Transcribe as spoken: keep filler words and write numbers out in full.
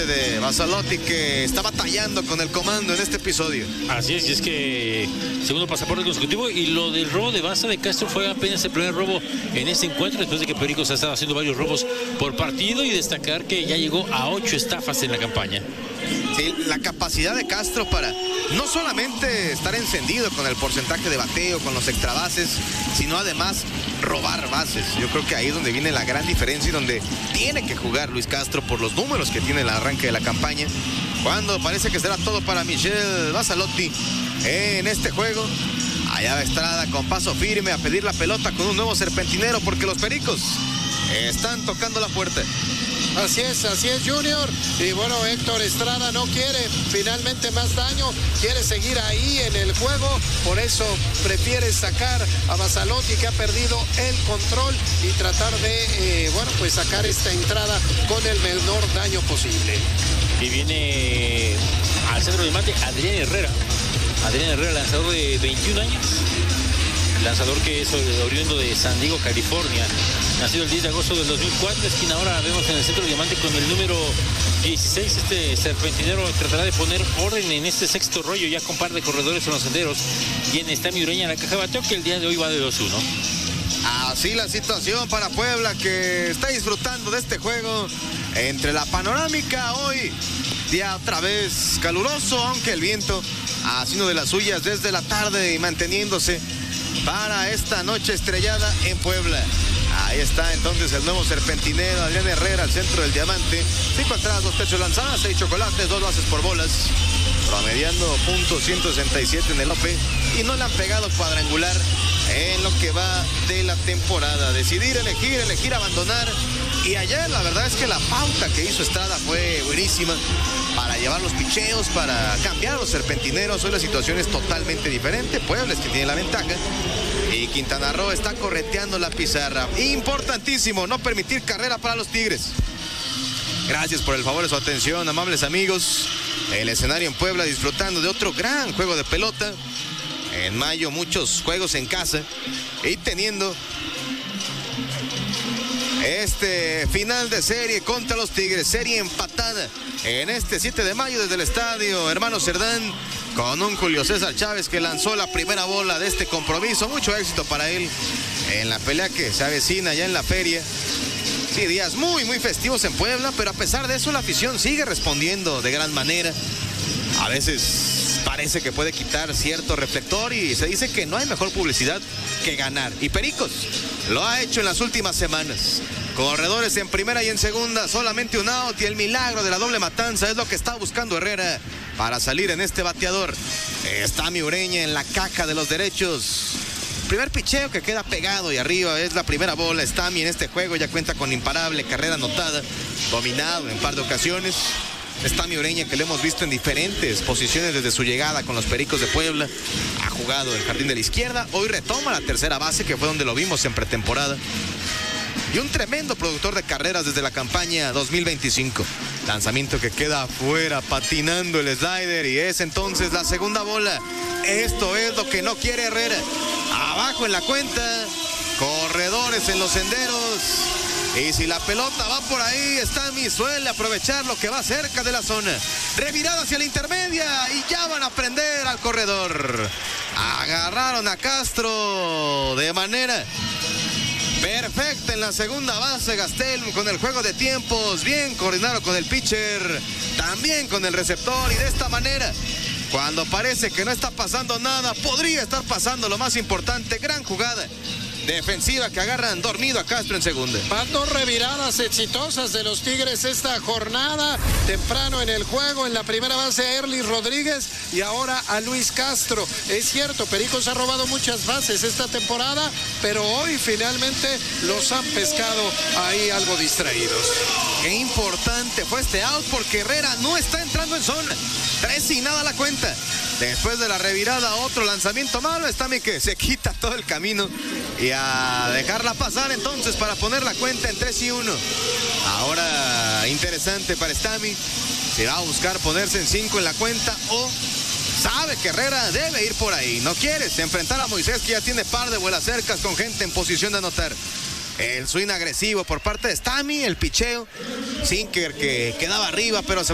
parte de Bassalotti, que está batallando con el comando en este episodio. Así es, y es que segundo pasaporte consecutivo, y lo del robo de Baza de Castro fue apenas el primer robo en este encuentro, después de que Pericos ha estado haciendo varios robos por partido, y destacar que ya llegó a ocho estafas en la campaña. Sí, la capacidad de Castro para no solamente estar encendido con el porcentaje de bateo, con los extra bases, sino además robar bases. Yo creo que ahí es donde viene la gran diferencia y donde tiene que jugar Luis Castro por los números que tiene el arranque de la campaña. Cuando parece que será todo para Michel Bassalotti en este juego. Allá va Estrada con paso firme a pedir la pelota con un nuevo serpentinero, porque los Pericos están tocando la puerta. Así es, así es, Junior. Y bueno, Héctor Estrada no quiere finalmente más daño, quiere seguir ahí en el juego, por eso prefiere sacar a Bassalotti, que ha perdido el control, y tratar de, eh, bueno, pues sacar esta entrada con el menor daño posible. Y viene al centro de mate Adrián Herrera. Adrián Herrera, lanzador de veintiún años. Lanzador que es oriundo de San Diego, California. Nacido el diez de agosto del dos mil cuatro. Es quien ahora vemos en el centro de diamante con el número dieciséis. Este serpentinero tratará de poner orden en este sexto rollo, ya con par de corredores en los senderos. Quien está mi Ureña en la caja de bateo, que el día de hoy va de dos uno. Así la situación para Puebla, que está disfrutando de este juego entre la panorámica. Hoy día otra vez caluroso, aunque el viento haciendo de las suyas desde la tarde y manteniéndose para esta noche estrellada en Puebla. Ahí está entonces el nuevo serpentinero Adrián Herrera al centro del diamante. Cinco entradas, dos techos lanzadas, seis chocolates, dos bases por bolas, promediando punto ciento sesenta y siete en el O P, y no le han pegado cuadrangular en lo que va de la temporada. Decidir, elegir, elegir, abandonar. Y ayer la verdad es que la pauta que hizo Estrada fue buenísima para llevar los picheos, para cambiar los serpentineros. Hoy la situación es totalmente diferente. Puebla es quien tiene la ventaja y Quintana Roo está correteando la pizarra. Importantísimo no permitir carrera para los Tigres. Gracias por el favor de su atención, amables amigos. El escenario en Puebla disfrutando de otro gran juego de pelota. En mayo muchos juegos en casa y teniendo este final de serie contra los Tigres, serie empatada en este siete de mayo desde el estadio Hermano Cerdán, con un Julio César Chávez que lanzó la primera bola de este compromiso. Mucho éxito para él en la pelea que se avecina ya en la feria. Sí, días muy, muy festivos en Puebla, pero a pesar de eso la afición sigue respondiendo de gran manera. A veces parece que puede quitar cierto reflector y se dice que no hay mejor publicidad que ganar. Y Pericos lo ha hecho en las últimas semanas. Corredores en primera y en segunda, solamente un out, y el milagro de la doble matanza es lo que está buscando Herrera para salir en este bateador. Está mi Ureña en la caja de los derechos. Primer picheo que queda pegado y arriba es la primera bola. Stami en este juego ya cuenta con imparable carrera anotada, dominado en par de ocasiones. Stami Ureña, que lo hemos visto en diferentes posiciones desde su llegada con los Pericos de Puebla. Ha jugado el jardín de la izquierda, hoy retoma la tercera base, que fue donde lo vimos en pretemporada. Y un tremendo productor de carreras desde la campaña dos mil veinticinco. Lanzamiento que queda afuera, patinando el slider, y es entonces la segunda bola. Esto es lo que no quiere Herrera. Abajo en la cuenta, corredores en los senderos. Y si la pelota va por ahí, Stami suele aprovechar lo que va cerca de la zona. Revirada hacia la intermedia y ya van a prender al corredor. Agarraron a Castro de manera perfecta en la segunda base. Gastelum con el juego de tiempos, bien coordinado con el pitcher, también con el receptor, y de esta manera, cuando parece que no está pasando nada, podría estar pasando lo más importante. Gran jugada defensiva que agarran dormido a Castro en segunda. Van dos reviradas exitosas de los Tigres esta jornada. Temprano en el juego, en la primera base a Erlis Rodríguez y ahora a Luis Castro. Es cierto, Pericos ha robado muchas bases esta temporada, pero hoy finalmente los han pescado ahí algo distraídos. Qué importante fue este out, porque Herrera no está entrando en zona. Tres y nada la cuenta. Después de la revirada, otro lanzamiento malo. Stami que se quita todo el camino y a dejarla pasar entonces para poner la cuenta en tres y uno. Ahora interesante para Stami, si va a buscar ponerse en cinco en la cuenta o sabe que Herrera debe ir por ahí. No quiere enfrentar a Moisés, que ya tiene par de vuelas cercas con gente en posición de anotar. El swing agresivo por parte de Stami, el picheo, Sinker que quedaba arriba, pero se